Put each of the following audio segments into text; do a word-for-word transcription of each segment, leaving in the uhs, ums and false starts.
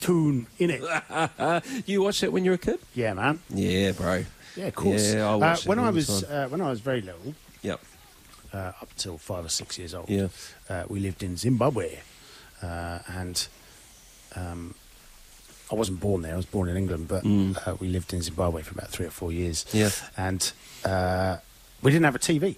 tune in it. You watched that when you were a kid? Yeah, man. Yeah, bro. Yeah, of course. Yeah, I uh, watched when it I all the was time. uh, when I was very little, Yep. uh, up till five or six years old, Yeah. uh, we lived in Zimbabwe, uh, and um, I wasn't born there. I was born in England, but Mm. uh, we lived in Zimbabwe for about three or four years. Yeah. And uh, we didn't have a T V.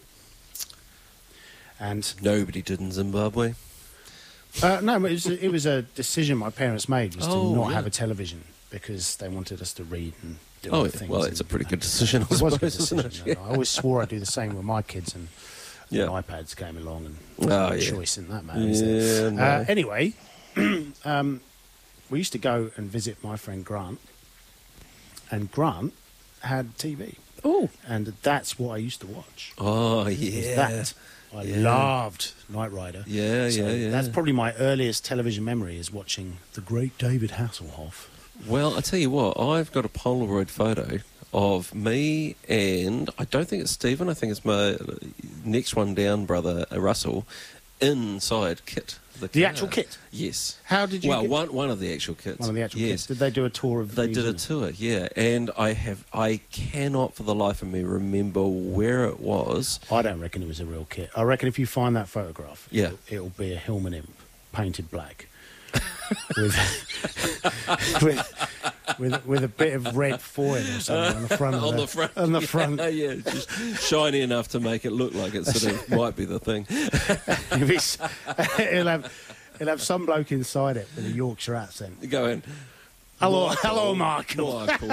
And Nobody did in Zimbabwe. uh, no, it was, it was a decision my parents made was Oh, to not yeah. have a television because they wanted us to read and do Oh, other yeah. things. Well, it's a and- pretty good and- decision, I It was a good suppose, isn't it? decision. and I always swore I'd do the same with my kids, and Yeah. then iPads came along, and Oh, no yeah. choice in that matter. is there? Yeah, no. Uh, anyway, um, we used to go and visit my friend Grant, and Grant had T V, Oh. and that's what I used to watch. Oh, was yeah. That I Yeah. loved Knight Rider. Yeah, So yeah, yeah. That's probably my earliest television memory is watching the great David Hasselhoff. Well, I tell you what, I've got a Polaroid photo of me and I don't think it's Stephen, I think it's my next one down brother, uh, Russell, inside Kit. The, The car. actual Kit? Yes. How did you Well, get one one of the actual kits. one of the actual yes. kids? Did they do a tour of the They did a museum? tour, yeah, and I have I cannot for the life of me remember where it was. I don't reckon it was a real kit. I reckon if you find that photograph, Yeah. it'll, it'll be a Hillman imp painted black with, with with with a bit of red foil or something on the front. Of on the, the front, On the yeah, front. yeah, just shiny enough to make it look like it sort of might be the thing. It'll, be s- it'll have it'll have some bloke inside it with a Yorkshire accent. Going, Hello, Michael, hello, Michael. Michael.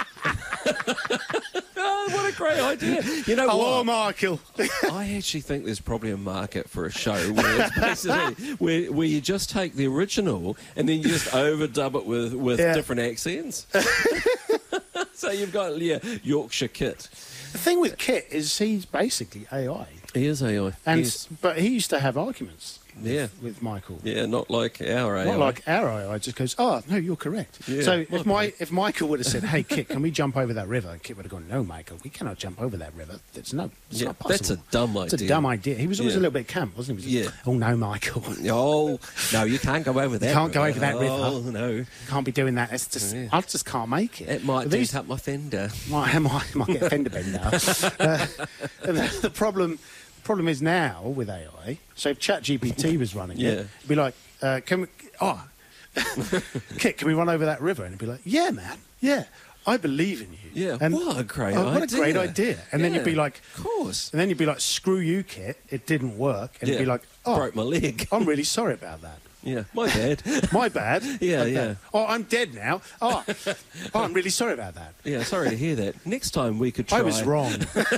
Oh, what a great idea! You know Hello, what? Michael. I actually think there's probably a market for a show where it's basically where, where you just take the original and then you just overdub it with, with Yeah. different accents. So you've got yeah Yorkshire Kit. The thing with Kit is he's basically A I, He is A I. and yes. but he used to have arguments. with- Yeah. with Michael. Yeah, not like our A I. Not like our A I just goes, oh, no, you're correct. Yeah, so my if my if Michael would have said, hey, Kit, can we jump over that river? And Kit would have gone, no, Michael, we cannot jump over that river. It's no, it's Yeah, not possible. that's a dumb It's a idea. dumb idea. He was always Yeah. a little bit camp, wasn't he? He was Yeah. like, oh, no, Michael. Oh no, you can't go over that. can't go river. over that river. Oh no, Can't be doing that. It's just, Yeah. I just can't make it. it might But dent these- up my fender. might, might, might get a fender bender. uh, and the, the problem problem is now with A I, so if ChatGPT was running Yeah. it, it'd be like, uh, can we, oh, Kit, can we run over that river? And it'd be like, yeah, man, yeah, I believe in you. Yeah, and, what a great oh, What a great idea. idea. And then you'd be Yeah, like, of course. and then you'd be like, screw you, Kit, it didn't work. And Yeah. you'd be like, oh, Broke my leg. I'm really sorry about that. Yeah, my bad. My bad. Yeah, My yeah. bad. Oh, I'm dead now. Oh, oh, I'm really sorry about that. Yeah, sorry to hear that. Next time we could try. I was wrong.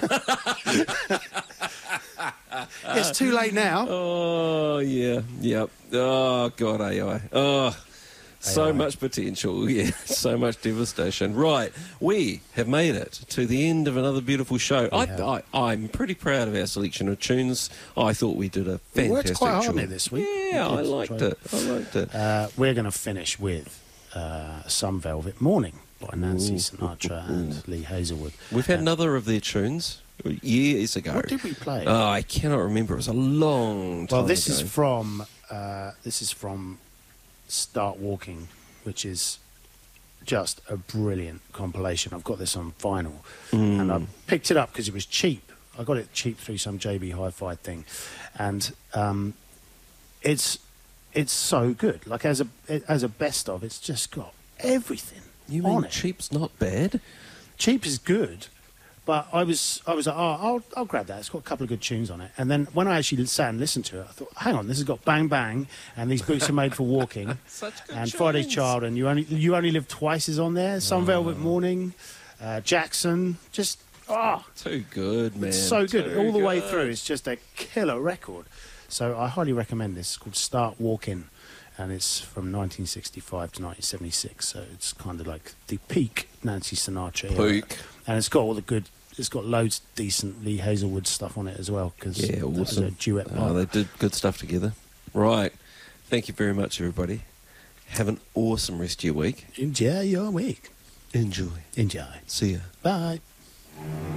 It's too late now. Oh yeah, yep. Oh god, A I. Oh, so A I. much potential. Yeah, so much devastation. Right, we have made it to the end of another beautiful show. I, have. I, I'm pretty proud of our selection of tunes. I thought we did a We worked fantastic quite hard job on it this week. Yeah, We I did liked try. it. I liked it. Uh, we're going to finish with uh, Some Velvet Morning by Nancy Ooh. Sinatra and Lee Hazelwood. We've had Uh, another of their tunes years ago. What did we play? Oh, I cannot remember. It was a long time well, this ago. is from uh, this is from Start Walking, which is just a brilliant compilation. I've got this on vinyl, Mm. and I picked it up because it was cheap. I got it cheap through some J B Hi-Fi thing, and um, it's it's so good. Like as a as a best of, it's just got everything You on mean it. cheap's not bad? Cheap is good, but I was I was like, oh, I'll I'll grab that. It's got a couple of good tunes on it. And then when I actually sat and listened to it, I thought, hang on, this has got Bang Bang, and These Boots Are Made for Walking, Such good and Friday's tunes. Child, and You Only You Only Live Twice is on there. Some Velvet Morning, uh, Jackson, just ah, Too good, man. it's so good Too all the way good. through. It's just a killer record. So I highly recommend this. It's called Start Walking, and it's from nineteen sixty-five to nineteen seventy-six. So it's kind of like the peak Nancy Sinatra era. Peak. And it's got all the good. It's got loads of decent Lee Hazelwood stuff on it as well, because Yeah, that was a awesome. duet Oh, part. they did good stuff together. Right. Thank you very much, everybody. Have an awesome rest of your week. Enjoy your week. Enjoy. Enjoy. See ya. Bye.